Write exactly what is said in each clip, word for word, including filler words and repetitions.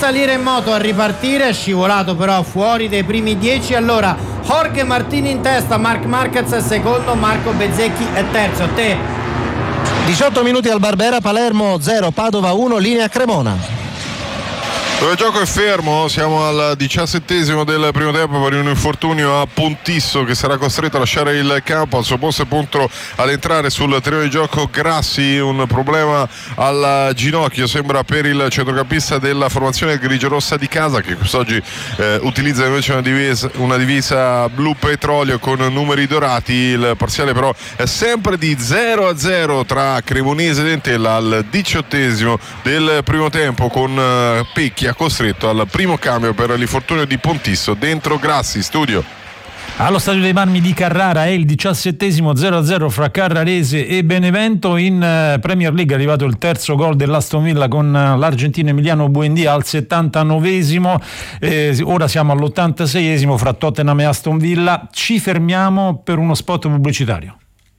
risalire in moto, a ripartire, è scivolato però fuori dai primi dieci. Allora Jorge Martin in testa, Marc Marquez è secondo, Marco Bezzecchi è terzo. A te. diciotto minuti al Barbera, Palermo zero, Padova uno, linea Cremona. Il gioco è fermo, siamo al diciassettesimo del primo tempo per un infortunio a Pontisso che sarà costretto a lasciare il campo. Al suo posto è pronto ad entrare sul terreno di gioco Grassi, un problema al ginocchio sembra per il centrocampista della formazione grigiorossa di casa, che quest'oggi eh, utilizza invece una divisa, una divisa blu petrolio con numeri dorati. Il parziale però è sempre di zero a zero tra Cremonese ed Entella al diciottesimo del primo tempo, con eh, Pecchia costretto al primo cambio per l'infortunio di Pontisso. Dentro Grassi, studio. Allo Stadio dei Marmi di Carrara è il diciassettesimo, zero a zero fra Carrarese e Benevento. In Premier League è arrivato il terzo gol dell'Aston Villa con l'argentino Emiliano Buendia al settantanovesimo. Eh, ora siamo all'ottantaseiesimo fra Tottenham e Aston Villa. Ci fermiamo per uno spot pubblicitario.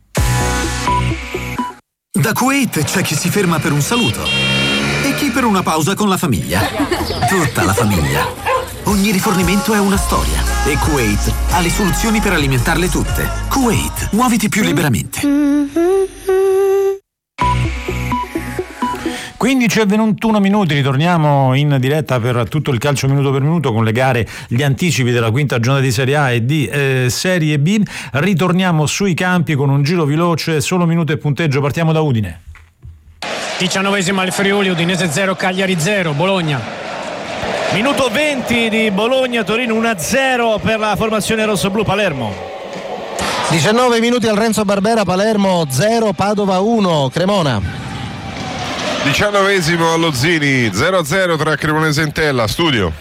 Da Kuwait c'è chi si ferma per un saluto e chi per una pausa con la famiglia. Tutta la famiglia. Ogni rifornimento è una storia e Kuwait ha le soluzioni per alimentarle tutte. Kuwait, muoviti più liberamente. quindici e ventuno minuti, ritorniamo in diretta per tutto il calcio minuto per minuto con le gare, gli anticipi della quinta giornata di Serie A e di eh, Serie B. Ritorniamo sui campi con un giro veloce, solo minuto e punteggio. Partiamo da Udine. diciannovesimo al Friuli, Udinese zero, Cagliari zero, Bologna. Minuto venti di Bologna-Torino, uno a zero per la formazione rossoblu. Palermo. diciannove minuti al Renzo Barbera, Palermo zero, Padova uno, Cremona. diciannovesimo allo Zini, zero a zero tra Cremonese e Entella, studio.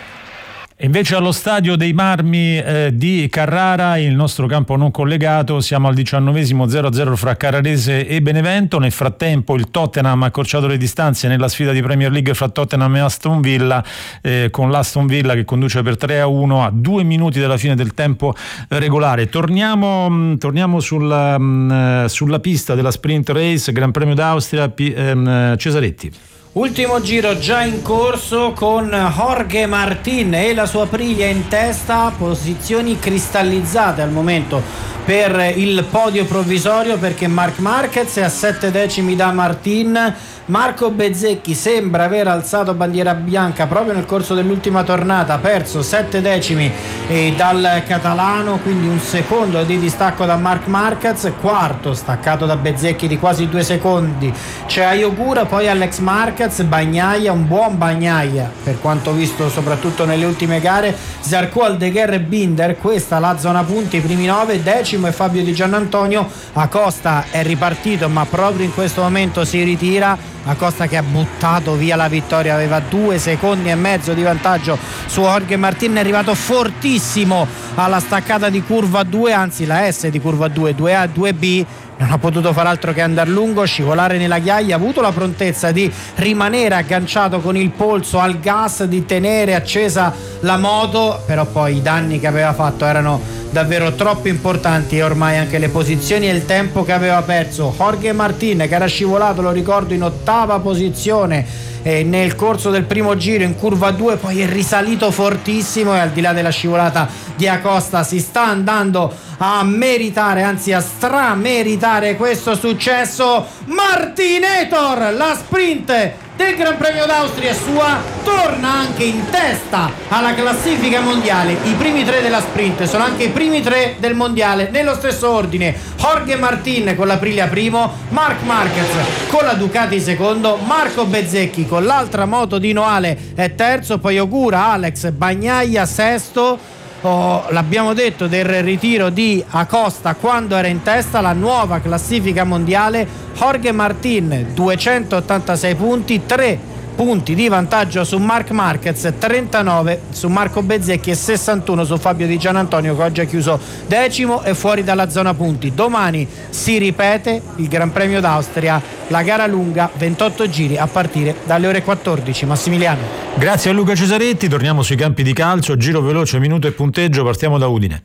E invece allo Stadio dei Marmi eh, di Carrara, il nostro campo non collegato, siamo al diciannovesimo, zero a zero fra Carrarese e Benevento. Nel frattempo il Tottenham ha accorciato le distanze nella sfida di Premier League fra Tottenham e Aston Villa, eh, con l'Aston Villa che conduce per tre a uno a due minuti dalla fine del tempo regolare. Torniamo, mh, torniamo sulla, mh, sulla pista della Sprint Race, Gran Premio d'Austria, P- ehm, Cesaretti. Ultimo giro già in corso con Jorge Martin e la sua Aprilia in testa, posizioni cristallizzate al momento per il podio provvisorio, perché Marc Marquez è a sette decimi da Martin. Marco Bezzecchi sembra aver alzato bandiera bianca proprio nel corso dell'ultima tornata, ha perso sette decimi eh, dal catalano, quindi un secondo di distacco da Marc Marquez. Quarto staccato da Bezzecchi di quasi due secondi c'è Ayogura, poi Alex Marquez, Bagnaia, un buon Bagnaia per quanto visto soprattutto nelle ultime gare, Zarco, Aldeguer e Binder. Questa la zona punti, i primi nove. Decimo è Fabio Di Giannantonio. Acosta è ripartito ma proprio in questo momento si ritira. Acosta che ha buttato via la vittoria, aveva due secondi e mezzo di vantaggio su Jorge Martin, è arrivato fortissimo alla staccata di curva due, anzi la S di curva due, due A, due B. Non ha potuto far altro che andare lungo, scivolare nella ghiaia, ha avuto la prontezza di rimanere agganciato con il polso al gas, di tenere accesa la moto, però poi i danni che aveva fatto erano davvero troppo importanti e ormai anche le posizioni e il tempo che aveva perso. Jorge Martin che era scivolato, lo ricordo, in ottava posizione eh, nel corso del primo giro in curva due, poi è risalito fortissimo e al di là della scivolata di Acosta si sta andando a meritare, anzi a strameritare questo successo. Martinator, la sprint del Gran Premio d'Austria è sua, torna anche in testa alla classifica mondiale. I primi tre della sprint sono anche i primi tre del mondiale nello stesso ordine: Jorge Martin con l'Aprilia primo, Marc Marquez con la Ducati secondo, Marco Bezzecchi con l'altra moto di Noale è terzo, poi Ogura, Alex, Bagnaia sesto. Oh, l'abbiamo detto del ritiro di Acosta quando era in testa, la nuova classifica mondiale: Jorge Martin duecentottantasei punti, tre punti di vantaggio su Marc Marquez, trentanove su Marco Bezzecchi e sessantuno su Fabio Di Giannantonio che oggi ha chiuso decimo e fuori dalla zona punti. Domani si ripete il Gran Premio d'Austria, la gara lunga, ventotto giri a partire dalle ore quattordici. Massimiliano. Grazie a Luca Cesaretti, torniamo sui campi di calcio, giro veloce, minuto e punteggio, partiamo da Udine.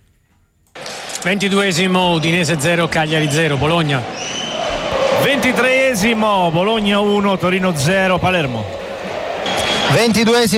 ventiduesimo Udinese zero, Cagliari zero, Bologna. ventitreesimo Bologna uno, Torino zero, Palermo. ventiduesimo